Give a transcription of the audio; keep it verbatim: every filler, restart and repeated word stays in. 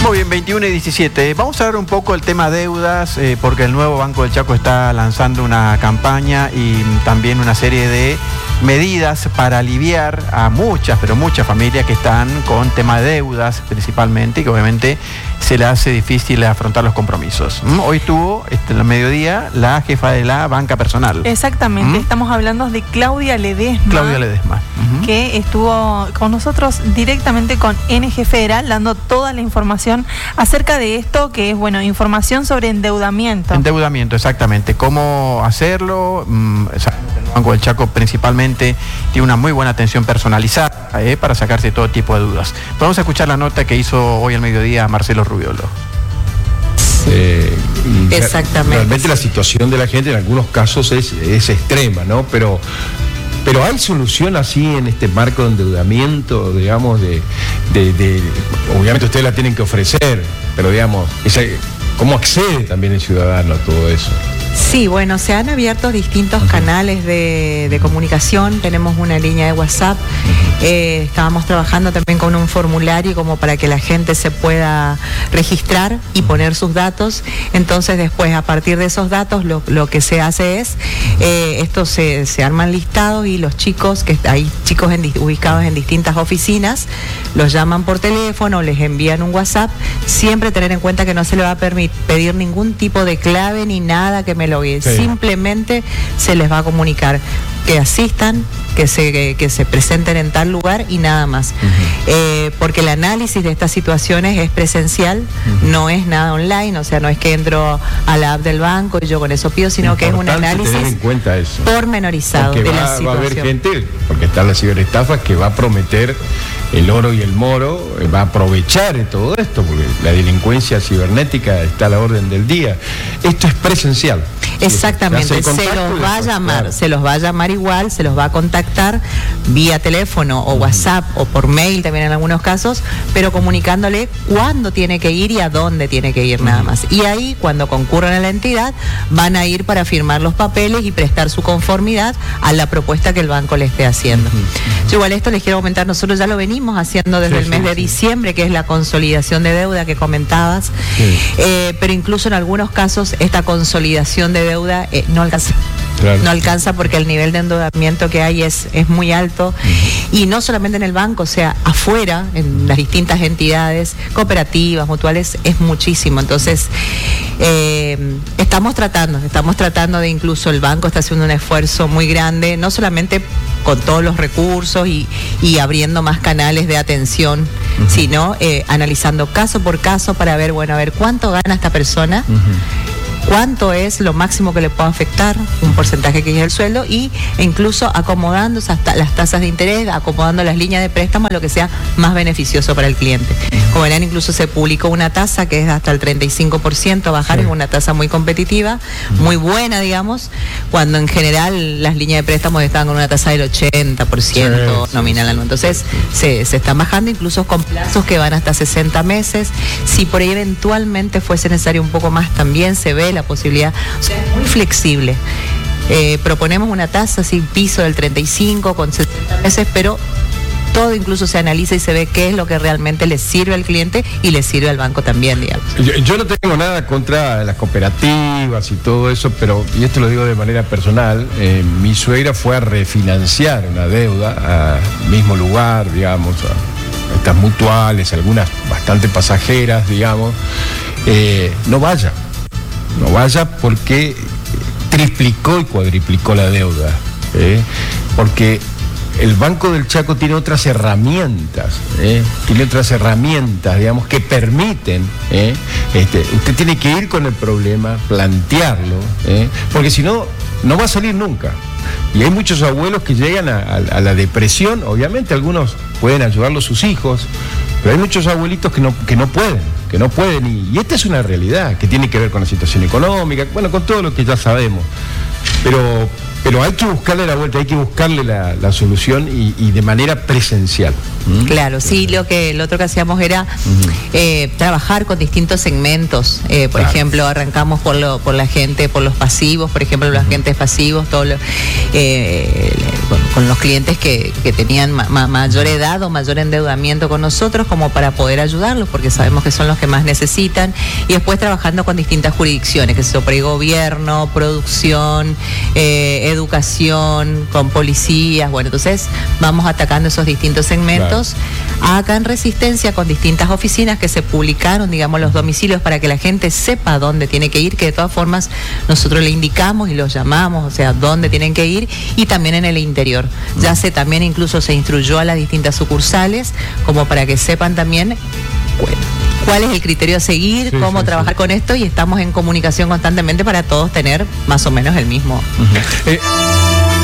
Muy bien, veintiuno y diecisiete. Vamos a hablar un poco del tema deudas, eh, porque el nuevo Banco del Chaco está lanzando una campaña y también una serie de medidas para aliviar a muchas, pero muchas familias que están con tema de deudas principalmente y que obviamente se les hace difícil afrontar los compromisos. ¿Mm? Hoy estuvo este, en el mediodía la jefa de la banca personal. Exactamente, ¿Mm? Estamos hablando de Claudia Ledesma. Claudia Ledesma. Uh-huh. Que estuvo con nosotros directamente con N G Federal dando toda la información acerca de esto, que es, bueno, información sobre endeudamiento. Endeudamiento, exactamente. Cómo hacerlo. Mm, el Banco del Chaco principalmente tiene una muy buena atención personalizada eh, para sacarse todo tipo de dudas. Vamos a escuchar la nota que hizo hoy al mediodía Marcelo Rubiolo. Eh, Exactamente. Realmente la situación de la gente en algunos casos es, es extrema, ¿no? Pero, pero hay solución así en este marco de endeudamiento, digamos, de, de, de obviamente ustedes la tienen que ofrecer, pero digamos, esa, ¿cómo accede también el ciudadano a todo eso? Sí, bueno, se han abierto distintos uh-huh. canales de, de comunicación. Tenemos una línea de WhatsApp. Uh-huh. eh, estábamos trabajando también con un formulario como para que la gente se pueda registrar y poner sus datos. Entonces después, a partir de esos datos, lo, lo que se hace es, eh, estos se, se arman listados y los chicos, que hay chicos en, ubicados en distintas oficinas, los llaman por teléfono, les envían un WhatsApp. Siempre tener en cuenta que no se le va a permitir pedir ningún tipo de clave ni nada que me lo sí. Simplemente se les va a comunicar que asistan, que se, que, que se presenten en tal lugar y nada más. Uh-huh. eh, porque el análisis de estas situaciones es presencial, uh-huh. no es nada online, o sea, no es que entro a la app del banco y yo con eso pido, sino que es un análisis tener en cuenta eso. pormenorizado porque de va, la situación. Va a haber gente, porque están las ciberestafas, que va a prometer el oro y el moro, va a aprovechar de todo esto, porque la delincuencia cibernética está a la orden del día. Esto es presencial. Exactamente, se, se los va a llamar, claro. se los va a llamar igual, se los va a contactar vía teléfono o WhatsApp o por mail también en algunos casos, pero comunicándole cuándo tiene que ir y a dónde tiene que ir nada más. Y ahí, cuando concurran a la entidad, van a ir para firmar los papeles y prestar su conformidad a la propuesta que el banco le esté haciendo. Yo igual esto les quiero comentar, nosotros ya lo venimos haciendo desde sí, el mes sí, de diciembre, que es la consolidación de deuda que comentabas, sí. eh, pero incluso en algunos casos esta consolidación de deuda eh, no alcanza. Claro. No alcanza porque el nivel de endeudamiento que hay es, es muy alto, uh-huh. y no solamente en el banco, o sea, afuera, en las distintas entidades, cooperativas, mutuales, es muchísimo. Entonces, eh, estamos tratando, estamos tratando de, incluso el banco está haciendo un esfuerzo muy grande, no solamente con todos los recursos y, y abriendo más canales de atención, uh-huh. sino eh, analizando caso por caso para ver, bueno, a ver cuánto gana esta persona, uh-huh. cuánto es lo máximo que le puede afectar, un porcentaje que es el sueldo, y e incluso acomodando hasta las tasas de interés, acomodando las líneas de préstamo a lo que sea más beneficioso para el cliente. Como verán, incluso se publicó una tasa que es hasta el treinta y cinco por ciento bajar, sí. es una tasa muy competitiva, muy buena, digamos, cuando en general las líneas de préstamos están con una tasa del ochenta por ciento sí, nominal anual. Entonces se, se están bajando, incluso con plazos que van hasta sesenta meses. Si por ahí eventualmente fuese necesario un poco más, también se ve la posibilidad, o sea, es muy flexible. Eh, proponemos una tasa sin piso del treinta y cinco con sesenta meses, pero todo incluso se analiza y se ve qué es lo que realmente le sirve al cliente y le sirve al banco también, digamos. Yo, yo no tengo nada contra las cooperativas y todo eso, pero, y esto lo digo de manera personal, eh, mi suegra fue a refinanciar una deuda al mismo lugar, digamos, a estas mutuales, algunas bastante pasajeras, digamos. Eh, no vaya. No vaya porque triplicó y cuadriplicó la deuda, ¿eh? Porque el Banco del Chaco tiene otras herramientas, ¿eh? tiene otras herramientas, digamos, que permiten, ¿eh? este, usted tiene que ir con el problema, plantearlo, ¿eh? porque si no, no va a salir nunca. Y hay muchos abuelos que llegan a, a, a la depresión, obviamente algunos pueden ayudarlos sus hijos, pero hay muchos abuelitos que no, que no pueden, que no pueden, y, y esta es una realidad que tiene que ver con la situación económica, bueno, con todo lo que ya sabemos. Pero Pero hay que buscarle la vuelta, hay que buscarle la, la solución y, y de manera presencial. ¿Mm? Claro, sí, lo que lo otro que hacíamos era uh-huh. eh, trabajar con distintos segmentos. Eh, por claro. ejemplo, arrancamos por lo, por la gente, por los pasivos, por ejemplo, los uh-huh. agentes pasivos, todo lo, eh, con, con los clientes que, que tenían ma, ma, mayor edad o mayor endeudamiento con nosotros, como para poder ayudarlos, porque sabemos que son los que más necesitan. Y después trabajando con distintas jurisdicciones, que es sobre gobierno, producción, eh, educación, con policías. Bueno, entonces vamos atacando esos distintos segmentos. Claro. Acá en Resistencia, con distintas oficinas que se publicaron, digamos, los domicilios para que la gente sepa dónde tiene que ir, que de todas formas nosotros le indicamos y los llamamos, o sea, dónde tienen que ir, y también en el interior. Ya se también incluso se instruyó a las distintas sucursales, como para que sepan también bueno, cuál es el criterio a seguir, sí, cómo sí, trabajar sí. con esto, y estamos en comunicación constantemente para todos tener más o menos el mismo. Uh-huh. eh,